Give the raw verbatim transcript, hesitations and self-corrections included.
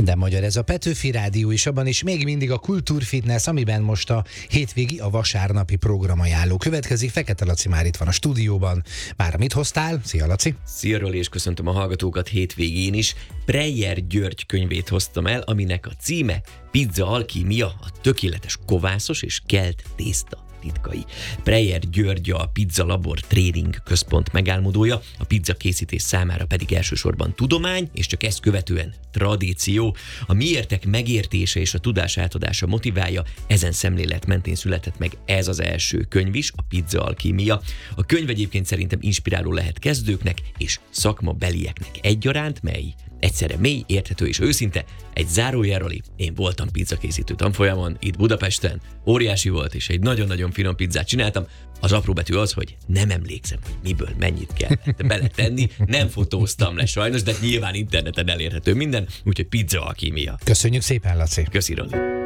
Minden magyar, ez a Petőfi Rádió is, abban is még mindig a Kultúrfitness, amiben most a hétvégi, a vasárnapi programajánló következik. Fekete Laci már itt van a stúdióban. Már mit hoztál? Szia, Laci! Szia, Roli, és köszöntöm a hallgatókat hétvégén is. Preyer György könyvét hoztam el, aminek a címe Pizza alkímia, a tökéletes kovászos és kelt tészta titkai. Preyer György a Pizza Labor Tréning Központ megálmodója, a pizza készítés számára pedig elsősorban tudomány, és csak ezt követően tradíció. A miértek megértése és a tudás átadása motiválja, ezen szemlélet mentén született meg ez az első könyv is, a Pizza alkímia. A könyv egyébként szerintem inspiráló lehet kezdőknek és szakmabelieknek egyaránt, mely egyszerre mély, érthető és őszinte. Egy zárójel, Roli, én voltam pizzakészítő tanfolyamon itt Budapesten, óriási volt, és egy nagyon-nagyon finom pizzát csináltam. Az apró betű az, hogy nem emlékszem, hogy miből mennyit kell beletenni, nem fotóztam le sajnos, de nyilván interneten elérhető minden, úgyhogy Pizza alkímia. Köszönjük szépen, Laci! Köszi, Roli!